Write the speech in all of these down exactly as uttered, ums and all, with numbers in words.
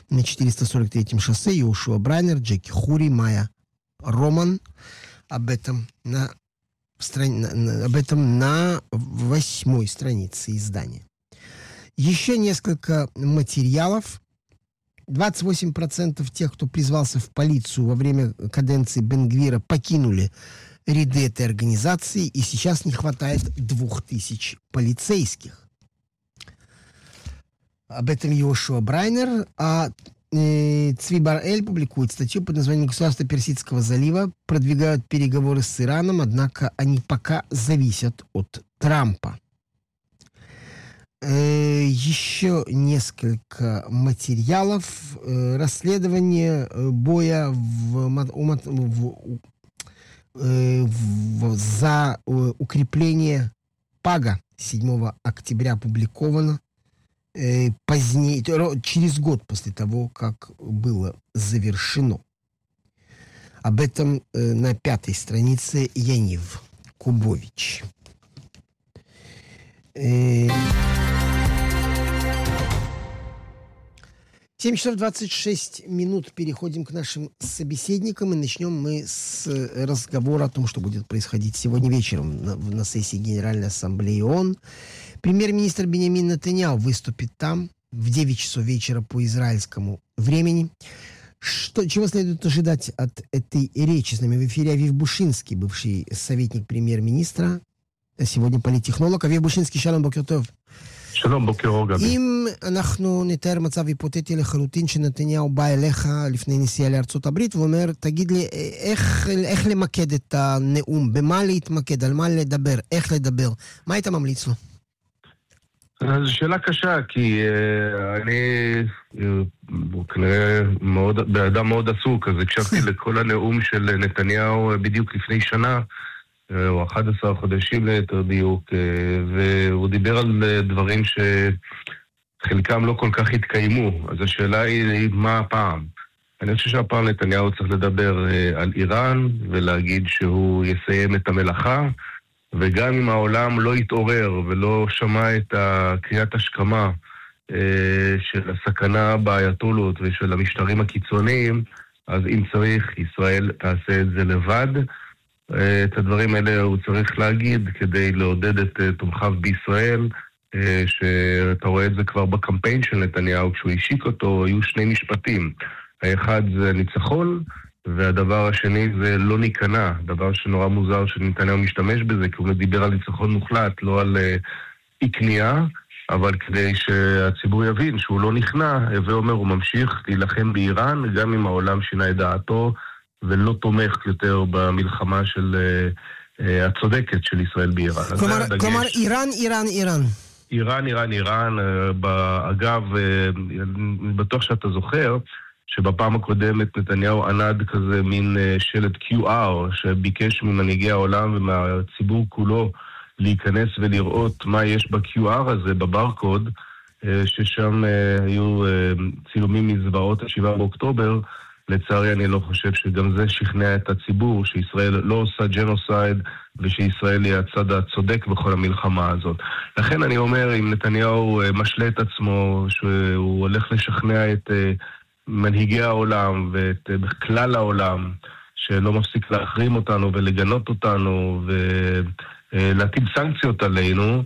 на четыреста сорок третьем шоссе, Йошуа Брайнер, Джеки Хури, Майя Роман. Об этом на, страни... на, об этом на восьмой странице издания. Еще несколько материалов. двадцать восемь процентов тех, кто призвался в полицию во время каденции Бен-Гвира, покинули ряды этой организации, и сейчас не хватает двух тысяч полицейских. Об этом Йошуа Брайнер. А э, Цви Бар-Эль публикует статью под названием «Государства Персидского залива продвигают переговоры с Ираном, однако они пока зависят от Трампа». Э, еще несколько материалов. Э, расследование боя в, в, в, э, в, за э, укрепление Пага седьмого октября опубликовано. Э, позднее, через год после того, как было завершено. Об этом э, на пятой странице Янив Кубович. Э, семь часов двадцать шесть минут. Переходим к нашим собеседникам. И начнем мы с разговора о том, что будет происходить сегодня вечером на, на сессии Генеральной Ассамблеи ООН. Премьер-министр Биньямин Нетаньяху выступит там в девять часов вечера по израильскому времени. Что, чего следует ожидать от этой речи? С нами в эфире Авив Бушинский, бывший советник премьер-министра, сегодня политтехнолог. Авив Бушинский, шалом, бокер тов. שלום, בוקר אור גבי. אם אנחנו נתאר מצב היפותטי לחלוטין שנתניהו בא אליך לפני נסיעה לארצות הברית ואומר, תגיד לי, איך, איך למקד את הנאום, במה להתמקד, על מה לדבר, איך לדבר, מה היית ממליץ לו? זו שאלה קשה, כי uh, אני uh, כנראה מאוד, באדם מאוד עסוק, אז הקשבתי לכל הנאום של נתניהו בדיוק לפני שנה, או אחד עשר חודשים ליתר דיוק, והוא דיבר על דברים שחלקם לא כל כך התקיימו. אז השאלה היא מה הפעם. אני חושב שהפעם נתניהו צריך לדבר על איראן ולהגיד שהוא יסיים את המלאכה, וגם אם העולם לא יתעורר ולא שמע את קריאת השכמה של הסכנה באייתולות ושל המשטרים הקיצוניים, אז אם צריך, ישראל תעשה את זה לבד. את הדברים האלה הוא צריך להגיד כדי לעודד את תומכיו בישראל, שאתה רואה את זה כבר בקמפיין של נתניהו, כשהוא השיק אותו, היו שני משפטים. האחד זה ניצחון, והדבר השני זה לא ניכנע, דבר שנורא מוזר שנתניהו משתמש בזה, כי הוא דיבר על ניצחון מוחלט, לא על אי כניעה, אבל כדי שהציבור יבין שהוא לא נכנע, ואומר הוא ממשיך להילחם באיראן, גם אם העולם שינה את דעתו, ולא תומך יותר במלחמה של uh, הצודקת של ישראל באיראן. כלומר, כלומר איראן, איראן, איראן. איראן, איראן, איראן. Uh, אגב, uh, בטוח שאתה זוכר, שבפעם הקודמת נתניהו ענד כזה מין uh, שלט קיו אר, שביקש ממנהיגי העולם ומהציבור כולו להיכנס ולראות מה יש ב-קיו אר הזה, בברקוד, uh, ששם uh, היו uh, צילומים מזוועות השבעה באוקטובר, לצערי אני לא חושב שגם זה שכנע את הציבור, שישראל לא עושה ג'נוסייד, ושישראל היא הצד הצודק בכל המלחמה הזאת. לכן אני אומר, אם נתניהו משלה את עצמו, שהוא הולך לשכנע את מנהיגי העולם, ואת כלל העולם, שלא מפסיק להחרים אותנו ולגנות אותנו, ולהטיל סנקציות עלינו,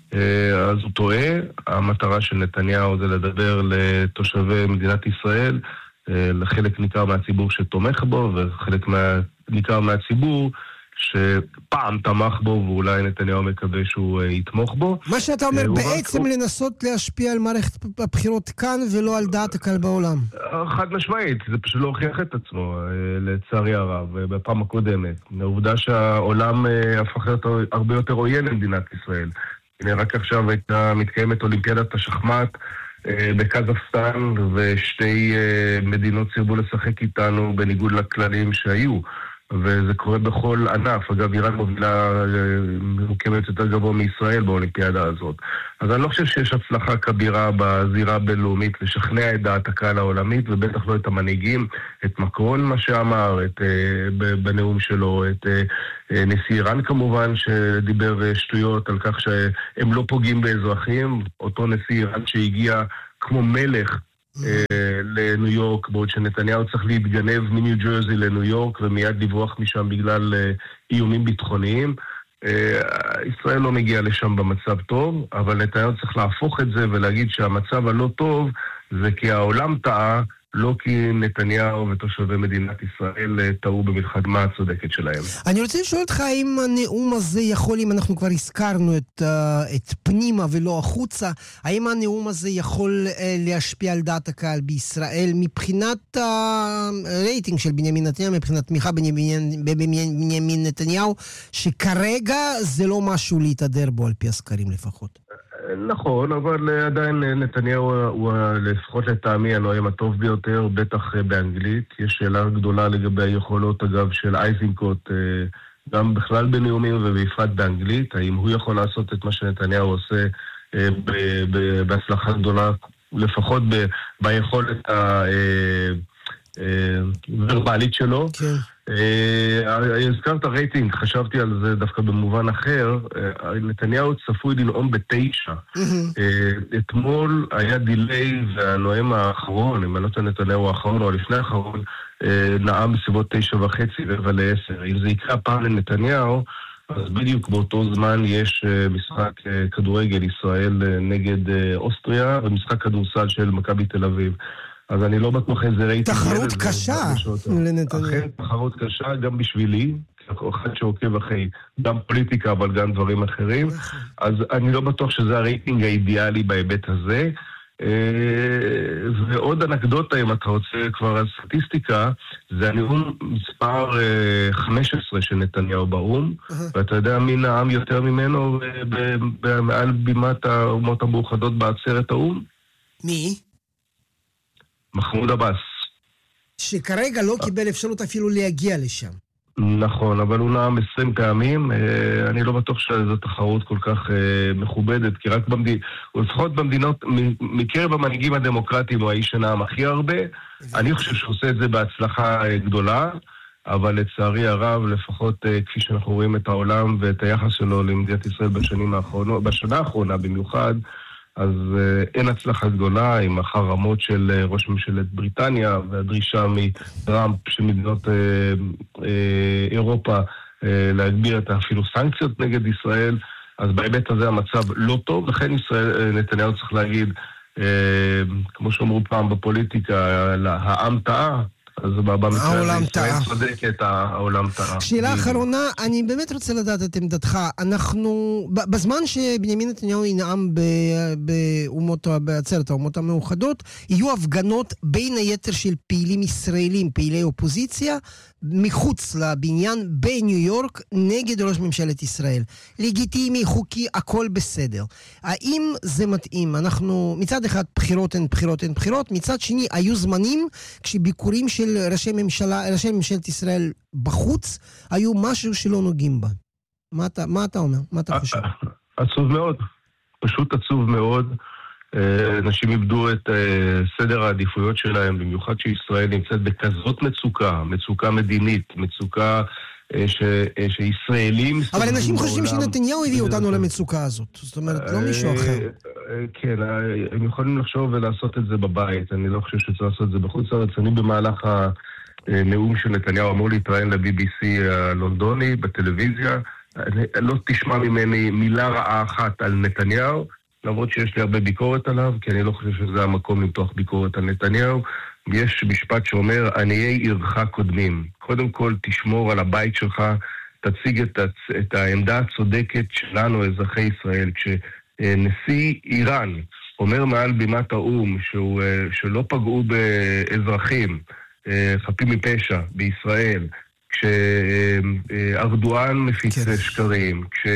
אז הוא טועה. המטרה של נתניהו זה לדבר לתושבי מדינת ישראל, לחלק ניכר מהציבור שתומך בו, וחלק מה, ניכר מהציבור שפעם תמך בו, ואולי נתניהו מקווה שהוא יתמוך בו. מה שאתה אומר, בעצם רק... לנסות להשפיע על מערכת הבחירות כאן, ולא על דעת הקהל בעולם. חד משמעית, זה פשוט לא הוכיח את עצמו, לצערי הרב, בפעם הקודמת. העובדה שהעולם הפך להיות הרבה יותר עוין למדינת ישראל. הנה, רק עכשיו הייתה מתקיימת אולימפיאדת השחמט, בקזחסטן, ושתי מדינות סירבו לשחק איתנו בניגוד לכללים שהיו, וזה קורה בכל ענף. אגב, איראן מובילה מוקמת יותר גבוה מישראל באולימפיאדה הזאת. אז אני לא חושב שיש הצלחה כבירה בזירה הבינלאומית לשכנע את דעת הקהל העולמית, ובטח לא את המנהיגים, את מקרון מה שאמר, את, בנאום שלו, את נשיא איראן כמובן, שדיבר שטויות על כך שהם לא פוגעים באזרחים, אותו נשיא איראן שהגיע כמו מלך לניו יורק, בעוד שנתניהו צריך להתגנב מניו ג'רזי לניו יורק ומיד לברוח משם בגלל איומים ביטחוניים. ישראל לא מגיעה לשם במצב טוב, אבל נתניהו צריך להפוך את זה ולהגיד שהמצב הלא טוב זה כי העולם טעה, לא כי נתניהו ותושבי מדינת ישראל טעו במלחמה הצודקת שלהם. אני רוצה לשאול אותך האם הנאום הזה יכול, אם אנחנו כבר הזכרנו את, את פנימה ולא החוצה, האם הנאום הזה יכול להשפיע על דעת הקהל בישראל מבחינת הרייטינג של בנימין נתניהו, מבחינת תמיכה בבנימין, בבנימין נתניהו, שכרגע זה לא משהו להתהדר בו על פי הסקרים לפחות? נכון, אבל עדיין נתניהו הוא לפחות לטעמי הנואם הטוב ביותר, בטח באנגלית. יש שאלה גדולה לגבי היכולות, אגב, של אייזנקוט, גם בכלל בנאומים ובפרט באנגלית. האם הוא יכול לעשות את מה שנתניהו עושה בהצלחה גדולה, לפחות ביכולת הוורבלית שלו. כן. הזכרת רייטינג, חשבתי על זה דווקא במובן אחר. נתניהו צפוי לנאום בתשע. אתמול היה דילי, והנואם האחרון, אם אני לא טועה נתניהו האחרון או לפני האחרון, נאם בסביבות תשע וחצי רבע לעשר. אם זה יקרה פעם לנתניהו, אז בדיוק באותו זמן יש משחק כדורגל ישראל נגד אוסטריה, ומשחק כדורסל של מכבי תל אביב. אז אני לא בטוח איזה רייטינג. תחרות קשה לנתניהו. אכן, תחרות קשה גם בשבילי, אחד שעוקב אחרי גם פוליטיקה, אבל גם דברים אחרים. אז אני לא בטוח שזה הרייטינג האידיאלי בהיבט הזה. ועוד אנקדוטה, אם אתה רוצה כבר על סטטיסטיקה, זה הנאום מספר חמש עשרה של נתניהו באום, ואתה יודע מי נאם יותר ממנו מעל בימת האומות המאוחדות בעצרת האום? מי? מחמוד עבאס. שכרגע לא קיבל אפשרות אפילו להגיע לשם. נכון, אבל הוא נאם עשרים פעמים. אני לא בטוח שזו תחרות כל כך מכובדת, כי רק במדינות, לפחות במדינות, מקרב המנהיגים הדמוקרטיים הוא האיש שנאם הכי הרבה. אני חושב שהוא עושה את זה בהצלחה גדולה, אבל לצערי הרב, לפחות כפי שאנחנו רואים את העולם ואת היחס שלו למדינת ישראל בשנים האחרונות, בשנה האחרונה במיוחד, אז אין הצלחה גדולה עם החרמות של ראש ממשלת בריטניה והדרישה מטראמפ של מדינות אירופה להגביר את אפילו סנקציות נגד ישראל. אז בהיבט הזה המצב לא טוב, לכן ישראל, נתניהו צריך להגיד, כמו שאומרו פעם בפוליטיקה, העם טעה, אז במקרה הזה ישראל צודקת, העולם טעה. שאלה אחרונה, אני באמת רוצה לדעת את עמדתך. אנחנו, בזמן שבנימין נתניהו ינאם באומות, בעצרת האומות המאוחדות, יהיו הפגנות בין היתר של פעילים ישראלים, פעילי אופוזיציה, מחוץ לבניין בניו יורק נגד ראש ממשלת ישראל. לגיטימי, חוקי, הכל בסדר. האם זה מתאים? אנחנו, מצד אחד בחירות הן בחירות הן בחירות, מצד שני היו זמנים כשביקורים של ראשי ממשלה, ראשי ממשלת ישראל בחוץ, היו משהו שלא נוגעים בה. מה אתה, מה אתה אומר? מה אתה חושב? עצוב מאוד. פשוט עצוב מאוד. אנשים איבדו את סדר העדיפויות שלהם, במיוחד שישראל נמצאת בכזאת מצוקה, מצוקה מדינית, מצוקה ש... שישראלים... אבל אנשים חושבים שנתניהו הביא אותנו למצוקה הזאת. זאת אומרת, לא מישהו אחר. כן, הם יכולים לחשוב ולעשות את זה בבית. אני לא חושב שצריך לעשות את זה בחוץ לארץ. אני במהלך הנאום של נתניהו אמור להתראיין ל-בי בי סי הלונדוני בטלוויזיה. לא תשמע ממני מילה רעה אחת על נתניהו, למרות שיש לי הרבה ביקורת עליו, כי אני לא חושב שזה המקום למתוח ביקורת על נתניהו. יש משפט שאומר, עניי עירך קודמים. קודם כל, תשמור על הבית שלך, תציג את, הצ... את העמדה הצודקת שלנו, אזרחי ישראל. כשנשיא איראן אומר מעל בימת האום שהוא, שלא פגעו באזרחים חפים מפשע בישראל, כשארדואן מפיץ כן. שקרים, כש...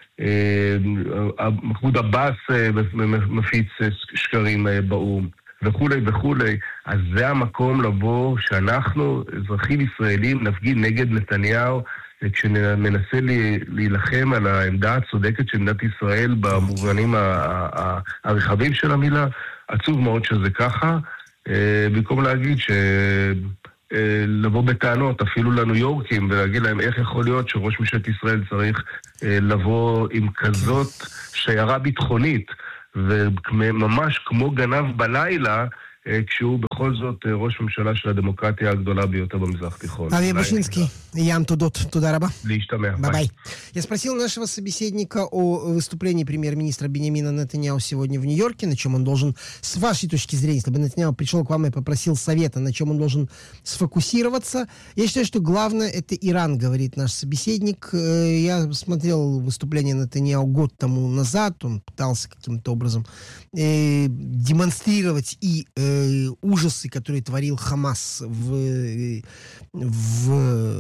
מחמוד עבאס מפיץ שקרים באום וכו' וכו', אז זה המקום לבוא שאנחנו, אזרחים ישראלים, נפגין נגד נתניהו כשננסה להילחם על העמדה הצודקת של מדינת ישראל במובנים הרחבים של המילה. עצוב מאוד שזה ככה, במקום להגיד ש... לבוא בטענות אפילו לניו יורקים ולהגיד להם איך יכול להיות שראש ממשלת ישראל צריך לבוא עם כזאת שיירה ביטחונית וממש כמו גנב בלילה כשהוא בכל זאת ראש ממשלה של הדמוקרטיה הגדולה ביותר במזרח התיכון. Ави Бушинский, Ян Тудот, Тудараба. להשתמע. Бай-бай. Я спросил нашего собеседника о выступлении премьер-министра Биньямина Нетаньяху сегодня в Нью-Йорке, на чем он должен, с вашей точки зрения, если бы Нетаньяху пришел к вам и попросил совета, на чем он должен сфокусироваться. Я считаю, что главное это Иран, говорит наш собеседник. Я смотрел выступление Нетаньяху год тому назад, он пытался каким-то образом э, демонстрировать и э, ужасы, которые творил Хамас в, в,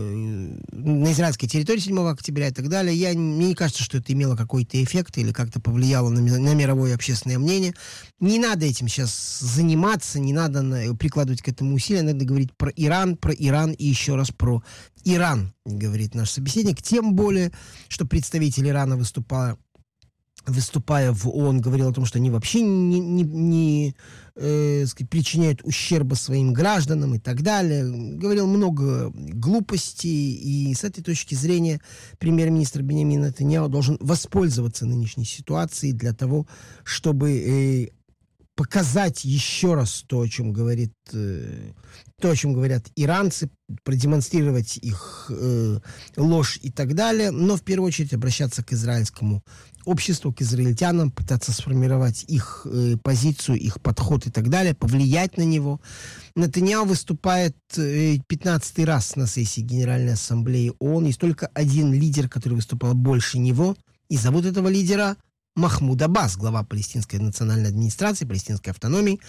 на израильской территории седьмого октября и так далее. Я, мне не кажется, что это имело какой-то эффект или как-то повлияло на, на мировое общественное мнение. Не надо этим сейчас заниматься, не надо на, прикладывать к этому усилия, надо говорить про Иран, про Иран и еще раз про Иран, говорит наш собеседник. Тем более, что представитель Ирана, выступая выступая в ООН, говорил о том, что они вообще не, не, не э, сказать, причиняют ущерба своим гражданам и так далее. Говорил много глупостей, и с этой точки зрения премьер-министр Биньямин Нетаньяху должен воспользоваться нынешней ситуацией для того, чтобы э, показать еще раз то, о чем говорит, э, то, о чем говорят иранцы, продемонстрировать их э, ложь и так далее, но в первую очередь обращаться к израильскому обществу, к израильтянам, пытаться сформировать их э, позицию, их подход и так далее, повлиять на него. Нетаньяху выступает э, пятнадцатый раз на сессии Генеральной Ассамблеи ООН. Есть только один лидер, который выступал больше него, и зовут этого лидера Махмуд Аббас, глава Палестинской национальной администрации, палестинской автономии.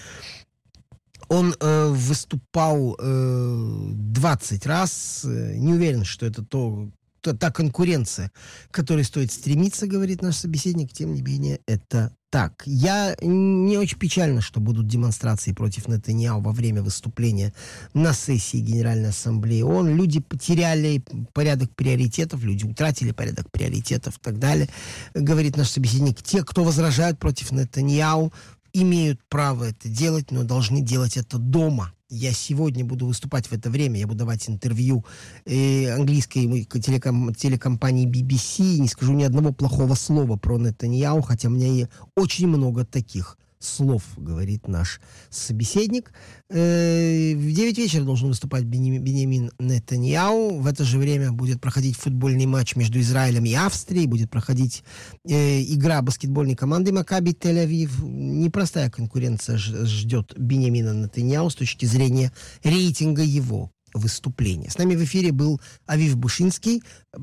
Он э, выступал э, двадцать раз. Не уверен, что это то, то, та конкуренция, к которой стоит стремиться, говорит наш собеседник. Тем не менее, это так. Я не очень печально, что будут демонстрации против Нетаньяху во время выступления на сессии Генеральной Ассамблеи ООН. Люди потеряли порядок приоритетов, люди утратили порядок приоритетов и так далее. Говорит наш собеседник, те, кто возражают против Нетаньяху, имеют право это делать, но должны делать это дома. Я сегодня буду выступать в это время, я буду давать интервью э, английской телеком, телекомпании би би си, не скажу ни одного плохого слова про Нетаньяху, хотя у меня и очень много таких слов, говорит наш собеседник. Э, в девять вечера должен выступать Биньямин Нетаньяху. В это же время будет проходить футбольный матч между Израилем и Австрией, будет проходить э, игра баскетбольной команды Макаби Тель-Авив. Непростая конкуренция ждет Биньямина Нетаньяху с точки зрения рейтинга его выступления. С нами в эфире был Авив Бушинский,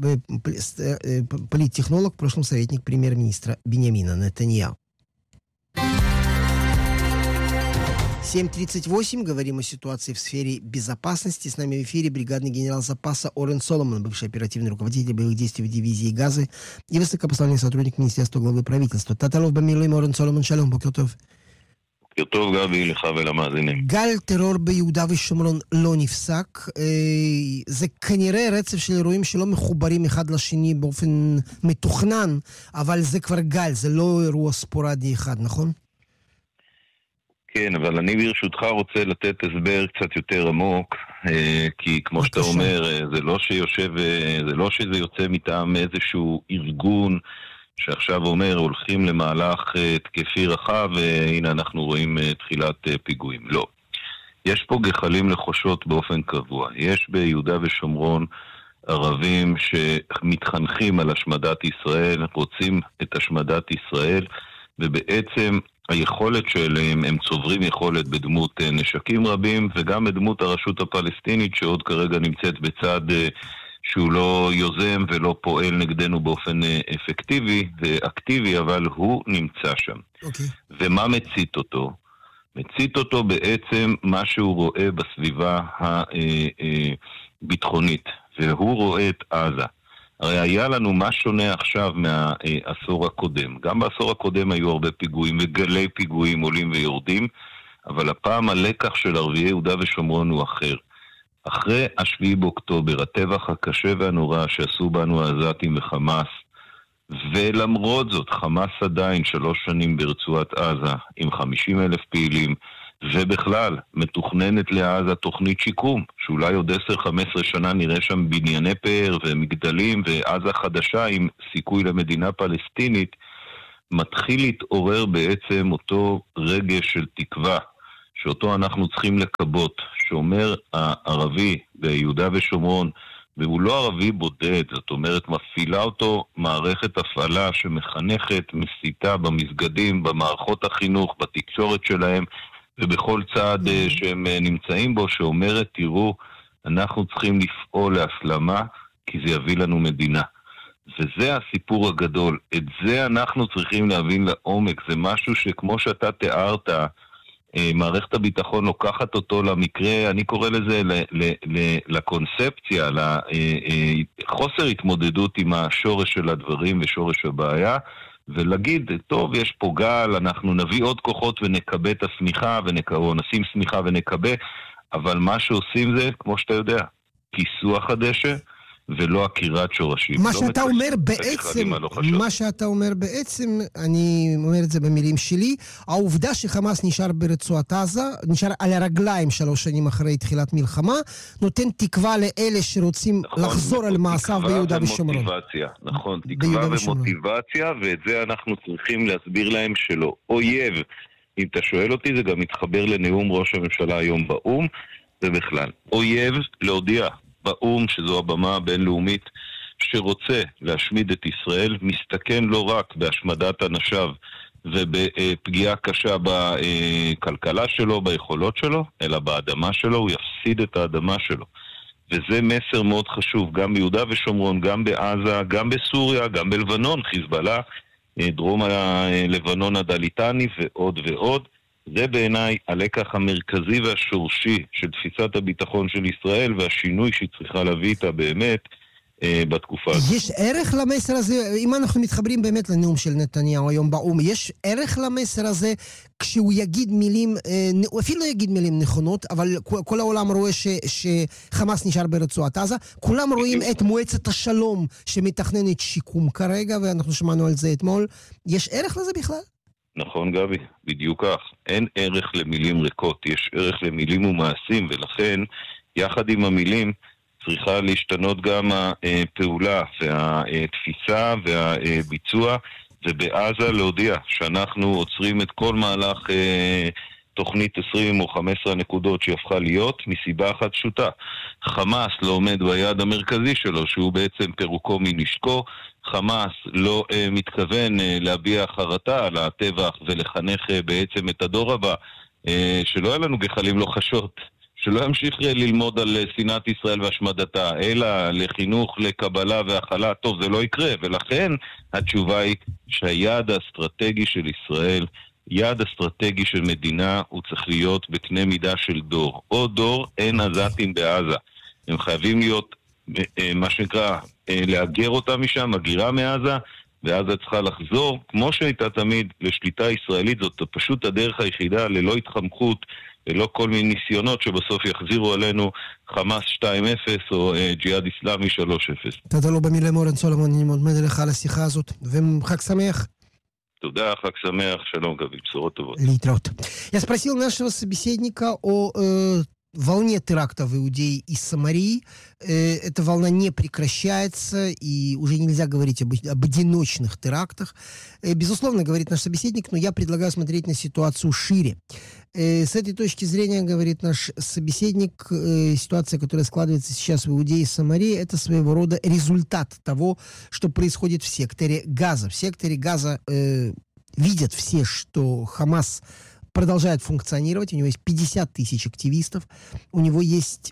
политтехнолог, в прошлом советник премьер-министра Биньямина Нетаньяху. семь тридцать восемь. Говорим о ситуации в сфере безопасности. С нами в эфире бригадный генерал запаса Орен Соломон, бывший оперативный руководитель боевых действий в дивизии Газы и высокопоставленный сотрудник Министерства главы правительства. Таталов במילואים Орен Соломон, שלום, בוקר טוב. בוקר טוב גבי לך ולמאזינים. גל טרור ביהודה ושומרון לא נפסק. זה כנראה רצף של אירועים שלא מחוברים אחד לשני באופן מתוכנן, אבל זה כבר גל, זה לא אירוע ספורדי אחד, נכון? כן, אבל אני ברשותך רוצה לתת הסבר קצת יותר עמוק, כי כמו שאתה אומר, זה לא שיושב, זה לא שזה יוצא מטעם איזשהו ארגון שעכשיו אומר, הולכים למהלך תקפי רחב, והנה אנחנו רואים תחילת פיגועים. לא. יש פה גחלים לחושות באופן קבוע. יש ביהודה ושומרון ערבים שמתחנכים על השמדת ישראל, רוצים את השמדת ישראל, ובעצם היכולת שלהם, הם צוברים יכולת בדמות נשקים רבים, וגם בדמות הרשות הפלסטינית שעוד כרגע נמצאת בצד שהוא לא יוזם ולא פועל נגדנו באופן אפקטיבי ואקטיבי, אבל הוא נמצא שם. Okay. ומה מצית אותו? מצית אותו בעצם מה שהוא רואה בסביבה הביטחונית, והוא רואה את עזה. הרי היה לנו מה שונה עכשיו מהעשור הקודם. גם בעשור הקודם היו הרבה פיגועים וגלי פיגועים עולים ויורדים, אבל הפעם הלקח של ערביי יהודה ושומרון הוא אחר. אחרי השביעי באוקטובר, הטבח הקשה והנורא שעשו בנו העזתים וחמאס, ולמרות זאת חמאס עדיין שלוש שנים ברצועת עזה עם חמישים אלף פעילים, ובכלל מתוכננת לעזה תוכנית שיקום, שאולי עוד עשר חמש עשרה שנה נראה שם בנייני פאר ומגדלים ועזה חדשה עם סיכוי למדינה פלסטינית, מתחיל להתעורר בעצם אותו רגש של תקווה, שאותו אנחנו צריכים לקבות, שאומר הערבי ביהודה ושומרון, והוא לא ערבי בודד, זאת אומרת, מפעילה אותו מערכת הפעלה שמחנכת, מסיתה במסגדים, במערכות החינוך, בתקשורת שלהם, ובכל צעד שהם נמצאים בו, שאומרת, תראו, אנחנו צריכים לפעול להסלמה, כי זה יביא לנו מדינה. וזה הסיפור הגדול. את זה אנחנו צריכים להבין לעומק. זה משהו שכמו שאתה תיארת, מערכת הביטחון לוקחת אותו למקרה, אני קורא לזה ל- ל- ל- לקונספציה, לחוסר התמודדות עם השורש של הדברים ושורש הבעיה, ולהגיד, טוב, יש פה גל, אנחנו נביא עוד כוחות ונקבה את הסמיכה, או נשים סמיכה ונקבה, אבל מה שעושים זה, כמו שאתה יודע, כיסוח הדשא, ולא עקירת שורשים. מה לא שאתה אומר מתקשים, בעצם, לא מה שאתה אומר בעצם, אני אומר את זה במילים שלי, העובדה שחמאס נשאר ברצועת עזה, נשאר על הרגליים שלוש שנים אחרי תחילת מלחמה, נותן תקווה לאלה שרוצים נכון, לחזור על מעשיו ביהודה ושומרון. ומוטיבציה, נכון, תקווה ומוטיבציה, ואת זה אנחנו צריכים להסביר להם שלא. אויב, אם אתה שואל אותי, זה גם מתחבר לנאום ראש הממשלה היום באום, ובכלל. אויב להודיע באום, שזו הבמה הבינלאומית, שרוצה להשמיד את ישראל, מסתכן לא רק בהשמדת אנשיו ובפגיעה קשה בכלכלה שלו, ביכולות שלו, אלא באדמה שלו, הוא יפסיד את האדמה שלו. וזה מסר מאוד חשוב, גם ביהודה ושומרון, גם בעזה, גם בסוריה, גם בלבנון, חיזבאללה, דרום הלבנון הדליטני ועוד ועוד. זה בעיניי הלקח המרכזי והשורשי של תפיסת הביטחון של ישראל, והשינוי שהיא צריכה להביא איתה באמת אה, בתקופה הזאת. יש ערך למסר הזה, אם אנחנו מתחברים באמת לנאום של נתניהו היום באום, יש ערך למסר הזה כשהוא יגיד מילים, אה, הוא אפילו לא יגיד מילים נכונות, אבל כל העולם רואה ש, שחמאס נשאר ברצועת עזה, כולם רואים את מועצת השלום שמתכננת שיקום כרגע, ואנחנו שמענו על זה אתמול. יש ערך לזה בכלל? נכון גבי, בדיוק כך. אין ערך למילים ריקות, יש ערך למילים ומעשים, ולכן יחד עם המילים צריכה להשתנות גם הפעולה והתפיסה והביצוע, ובעזה להודיע שאנחנו עוצרים את כל מהלך תוכנית עשרים או חמש עשרה נקודות שהפכה להיות, מסיבה אחת פשוטה. חמאס לא עומד ביעד המרכזי שלו, שהוא בעצם פירוקו מנשקו. חמאס לא uh, מתכוון uh, להביע חרטה על הטבח ולחנך uh, בעצם את הדור הבא, uh, שלא היה לנו גחלים לוחשות, שלא ימשיך uh, ללמוד על uh, שנאת ישראל והשמדתה, אלא לחינוך, לקבלה והחלה. טוב, זה לא יקרה, ולכן התשובה היא שהיעד האסטרטגי של ישראל, יעד אסטרטגי של מדינה, הוא צריך להיות בקנה מידה של דור. או דור, אין עזתים בעזה. הם חייבים להיות מה שנקרא, לאגר אותה משם, מגירה מעזה, ועזה צריכה לחזור, כמו שהייתה תמיד, לשליטה ישראלית. זאת פשוט הדרך היחידה, ללא התחמקות, ללא כל מיני ניסיונות שבסוף יחזירו עלינו חמאס שתיים אפס או ג'יהאד איסלאמי שלוש אפס. תודה לו במילה אורן סולומון, אני מאוד מודה לך על השיחה הזאת, וחג שמח. תודה, חג שמח, שלום גבי, бсорот טובות. להתראות. Я спросил нашего собеседника о э, волне терактов в Иудее и Самарии. Э, эта волна не прекращается, и уже нельзя говорить об, об одиночных терактах. Э, безусловно, говорит наш собеседник, но я предлагаю смотреть на ситуацию шире. Э, с этой точки зрения, говорит наш собеседник, э, ситуация, которая складывается сейчас в Иудее и Самарии, это своего рода результат того, что происходит в секторе Газа. В секторе Газа э, видят все, что Хамас продолжает функционировать, у него есть пятьдесят тысяч активистов, у него есть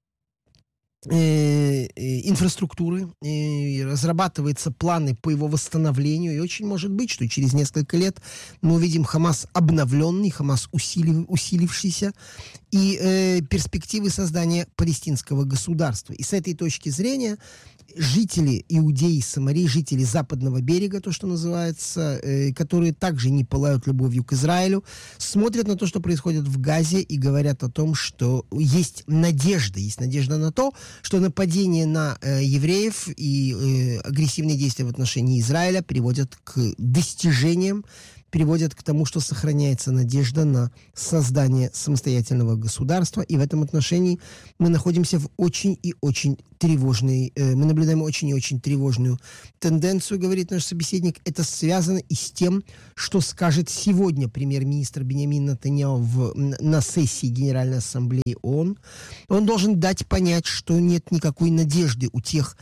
э, э, инфраструктуры, э, разрабатываются планы по его восстановлению, и очень может быть, что через несколько лет мы увидим Хамас обновленный, Хамас усилив, усилившийся, и э, перспективы создания палестинского государства. И с этой точки зрения жители Иудеи и Самарии, жители западного берега, то, что называется, э, которые также не пылают любовью к Израилю, смотрят на то, что происходит в Газе, и говорят о том, что есть надежда, есть надежда на то, что нападение на э, евреев и э, агрессивные действия в отношении Израиля приводят к достижениям приводят к тому, что сохраняется надежда на создание самостоятельного государства. И в этом отношении мы находимся в очень и очень тревожной, э, мы наблюдаем очень и очень тревожную тенденцию, говорит наш собеседник. Это связано и с тем, что скажет сегодня премьер-министр Биньямин Нетаньяху в, на сессии Генеральной Ассамблеи ООН. Он должен дать понять, что нет никакой надежды у тех,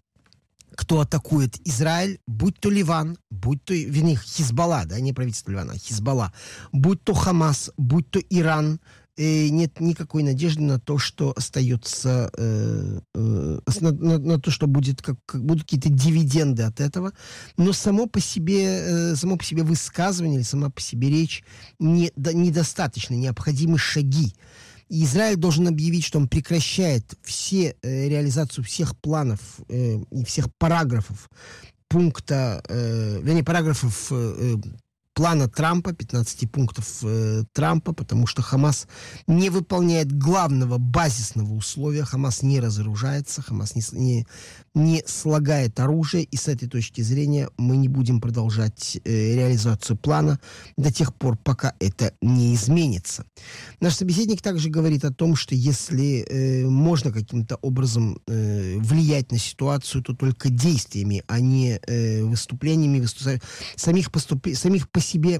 кто атакует Израиль, будь то Ливан, будь то, вернее, Хизбалла, да, не правительство Ливана, а Хизбалла, будь то Хамас, будь то Иран, э, нет никакой надежды на то, что остается, э, э, на, на, на то, что будет, как, как будут какие-то дивиденды от этого. Но само по себе, э, само по себе высказывание или сама по себе речь не, да, недостаточно, необходимы шаги. И Израиль должен объявить, что он прекращает все, э, реализацию всех планов э, и всех параграфов пункта, э, вернее, параграфов э, плана Трампа, пятнадцати пунктов э, Трампа, потому что Хамас не выполняет главного базисного условия. Хамас не разоружается, Хамас не, не, не слагает оружие, и с этой точки зрения мы не будем продолжать э, реализацию плана до тех пор, пока это не изменится. Наш собеседник также говорит о том, что если э, можно каким-то образом э, влиять на ситуацию, то только действиями, а не э, выступлениями, выступ... самих, поступ... самих по себе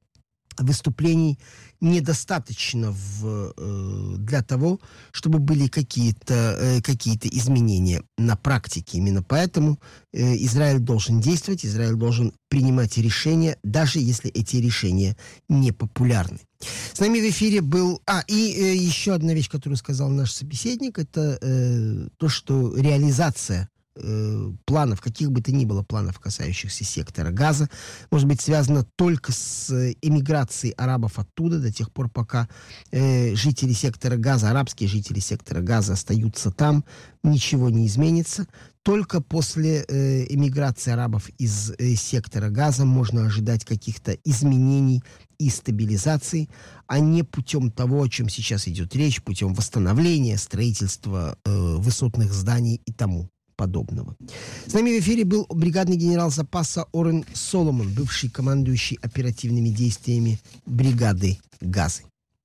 выступлений недостаточно в, э, для того, чтобы были какие-то, э, какие-то изменения на практике. Именно поэтому э, Израиль должен действовать, Израиль должен принимать решения, даже если эти решения не популярны. С нами в эфире был... А, и э, еще одна вещь, которую сказал наш собеседник, это э, то, что реализация планов, каких бы то ни было планов, касающихся сектора Газа, может быть связано только с эмиграцией арабов оттуда до тех пор, пока э, жители сектора Газа, арабские жители сектора Газа остаются там, ничего не изменится. Только после э, эмиграции арабов из э, сектора Газа можно ожидать каких-то изменений и стабилизации, а не путем того, о чем сейчас идет речь, путем восстановления, строительства э, высотных зданий и тому подобного. С нами в эфире был бригадный генерал запаса Орен Соломон, бывший командующий оперативными действиями бригады Газы.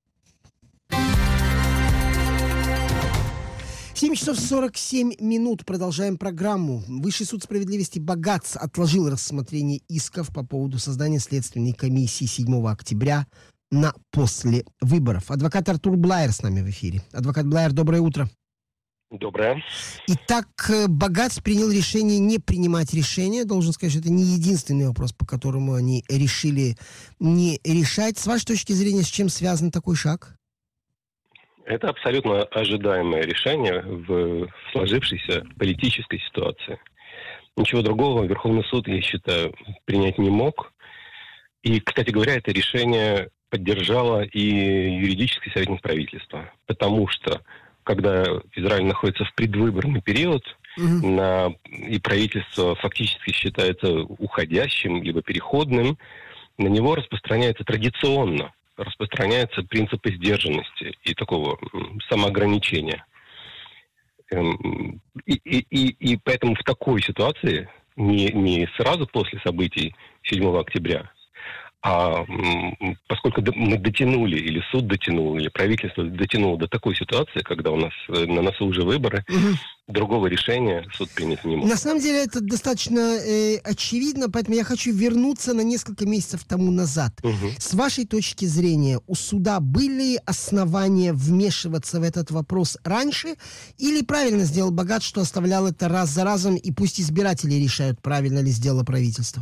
семь часов сорок семь минут. Продолжаем программу. Высший суд справедливости Багац отложил рассмотрение исков по поводу создания следственной комиссии седьмого октября на после выборов. Адвокат Артур Блайер с нами в эфире. Адвокат Блайер, доброе утро. Доброе. Итак, Багац принял решение не принимать решение. Должен сказать, что это не единственный вопрос, по которому они решили не решать. С вашей точки зрения, с чем связан такой шаг? Это абсолютно ожидаемое решение в сложившейся политической ситуации. Ничего другого Верховный суд, я считаю, принять не мог. И, кстати говоря, это решение поддержало и юридический советник правительства. Потому что когда Израиль находится в предвыборный период, mm-hmm. на, и правительство фактически считается уходящим, либо переходным, на него распространяется традиционно, распространяются принципы сдержанности и такого самоограничения. И, и, и, и поэтому в такой ситуации, не, не сразу после событий седьмого октября, а поскольку мы дотянули, или суд дотянул, или правительство дотянуло до такой ситуации, когда у нас на носу уже выборы, угу. другого решения суд принять не мог. На самом деле это достаточно э, очевидно, поэтому я хочу вернуться на несколько месяцев тому назад. Угу. С вашей точки зрения, у суда были основания вмешиваться в этот вопрос раньше, или правильно сделал Багац, что оставлял это раз за разом, и пусть избиратели решают, правильно ли сделало правительство?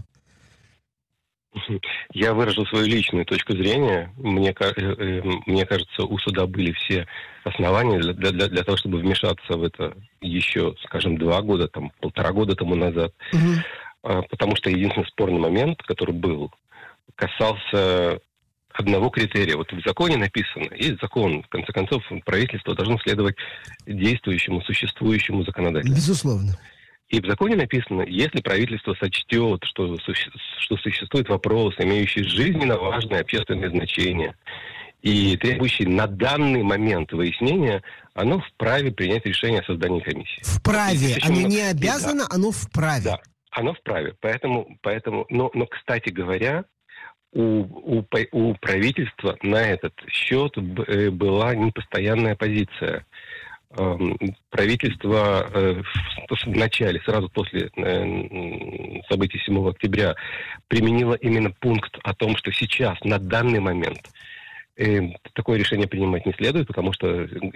Я выражу свою личную точку зрения. Мне, мне кажется, у суда были все основания для, для, для того, чтобы вмешаться в это еще, скажем, два года, там, полтора года тому назад. Угу. Потому что единственный спорный момент, который был, касался одного критерия. Вот в законе написано, есть закон, в конце концов, правительство должно следовать действующему, существующему законодательству. Безусловно. И в законе написано, если правительство сочтет, что, что существует вопрос, имеющий жизненно важное общественное значение и требующий на данный момент выяснения, оно вправе принять решение о создании комиссии. Вправе, оно не обязано, да. Оно вправе. Да, оно вправе. Поэтому, поэтому но, но, кстати говоря, у, у, у правительства на этот счет была непостоянная позиция. Правительство в начале, сразу после событий седьмого октября, применило именно пункт о том, что сейчас, на данный момент, такое решение принимать не следует, потому что